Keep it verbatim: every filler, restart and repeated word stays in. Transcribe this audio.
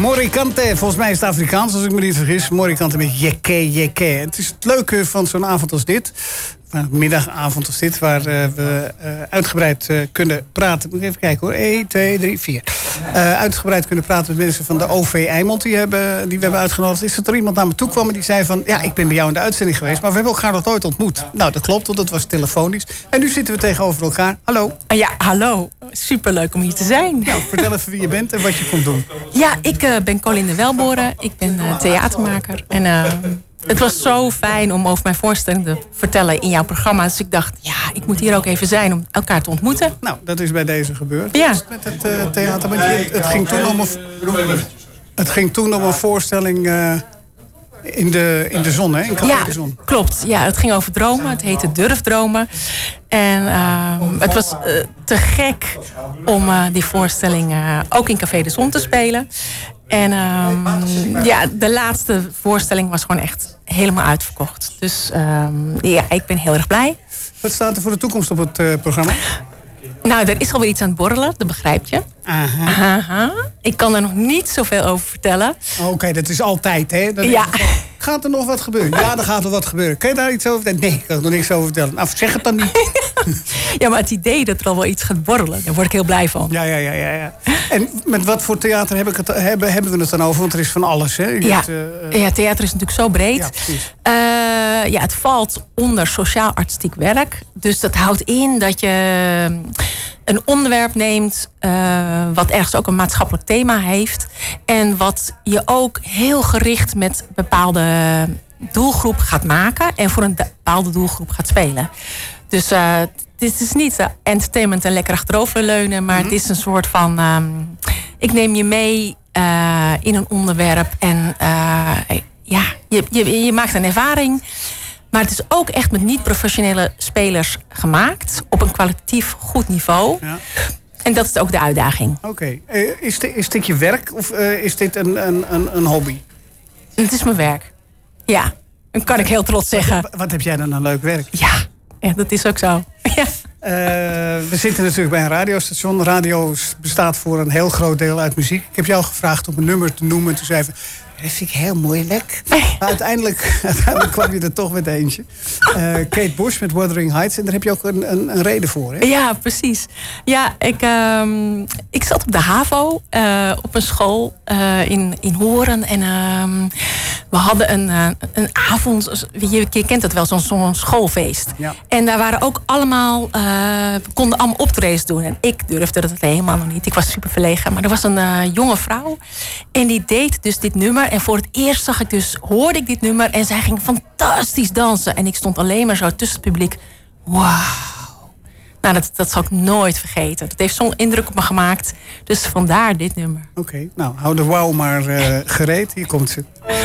Morikante, volgens mij is het Afrikaans als ik me niet vergis. Morikante met jekke, jekke. Het is het leuke van zo'n avond als dit. Een middagavond als dit, waar uh, we uh, uitgebreid uh, kunnen praten. Moet ik even kijken hoor. één, twee, drie, vier. Uh, uitgebreid kunnen praten met mensen van de O V Eimond die, hebben, die we hebben uitgenodigd. Is dat er iemand naar me toe kwam en die zei van... ja, ik ben bij jou in de uitzending geweest, maar we hebben elkaar nog nooit ontmoet. Nou, dat klopt, want dat was telefonisch. En nu zitten we tegenover elkaar. Hallo. Ja, hallo. Superleuk om hier te zijn. Nou, vertel even wie je bent en wat je komt doen. Ja, ik uh, ben Colin de Welboren. Ik ben uh, theatermaker. En... Uh, Het was zo fijn om over mijn voorstelling te vertellen in jouw programma. Dus ik dacht, ja, ik moet hier ook even zijn om elkaar te ontmoeten. Nou, dat is bij deze gebeurd. Ja. Met het uh, theater. Het, het, ging toen om een, het ging toen om een voorstelling uh, in, de, in de zon, hè? In Café ja, de Zon. Klopt. Ja, het ging over dromen. Het heette Durfdromen. En uh, het was uh, te gek om uh, die voorstelling uh, ook in Café de Zon te spelen. En um, ja, de laatste voorstelling was gewoon echt helemaal uitverkocht. Dus um, ja, ik ben heel erg blij. Wat staat er voor de toekomst op het uh, programma? Nou, er is alweer iets aan het borrelen, dat begrijp je. Aha. Aha. Ik kan er nog niet zoveel over vertellen. Oké, okay, dat is altijd, hè? Dat ja. Is, gaat er nog wat gebeuren? Ja, er gaat er wat gebeuren. Kan je daar iets over vertellen? Nee, ik kan er nog niks over vertellen. Nou, zeg het dan niet. Ja, maar het idee dat er al wel iets gaat borrelen, daar word ik heel blij van. Ja, ja, ja, ja, ja. En met wat voor theater heb ik het, hebben, hebben we het dan over? Want er is van alles, hè? Je ja. hebt, uh, ja, theater is natuurlijk zo breed. Ja, precies. Uh, ja, het valt onder sociaal-artistiek werk. Dus dat houdt in dat je een onderwerp neemt uh, wat ergens ook een maatschappelijk thema heeft. En wat je ook heel gericht met bepaalde doelgroep gaat maken. En voor een bepaalde doelgroep gaat spelen. Dus uh, dit is niet uh, entertainment en lekker achterover leunen. Maar mm-hmm. Het is een soort van... Um, ik neem je mee uh, in een onderwerp. En uh, ja, je, je, je maakt een ervaring. Maar het is ook echt met niet-professionele spelers gemaakt. Op een kwalitatief goed niveau. Ja. En dat is ook de uitdaging. Oké. Okay. Uh, is, is dit je werk of uh, is dit een, een, een, een hobby? Het is mijn werk. Ja, dat kan ik heel trots zeggen. Wat, wat heb jij dan een leuk werk? Ja, ja dat is ook zo. Ja. Uh, we zitten natuurlijk bij een radiostation. Radio bestaat voor een heel groot deel uit muziek. Ik heb jou gevraagd om een nummer te noemen. Toen zei ze, dat vind ik heel moeilijk. Maar uiteindelijk, uiteindelijk kwam je er toch met eentje. Uh, Kate Bush met Wuthering Heights. En daar heb je ook een, een, een reden voor, hè? Ja, precies. Ja, ik, um, ik zat op de HAVO. Uh, op een school uh, in, in Horen. En um, we hadden een, uh, een avond... Je, je kent het wel, zo'n zo'n schoolfeest. Ja. En daar waren ook allemaal... Uh, we konden allemaal optredens doen. En ik durfde dat helemaal nog niet. Ik was super verlegen. Maar er was een uh, jonge vrouw. En die deed dus dit nummer. En voor het eerst zag ik dus, hoorde ik dit nummer. En zij ging fantastisch dansen. En ik stond alleen maar zo tussen het publiek. Wauw. Nou, dat, dat zal ik nooit vergeten. Dat heeft zo'n indruk op me gemaakt. Dus vandaar dit nummer. Oké, okay, nou, hou de wauw maar uh, gereed. Hier komt ze.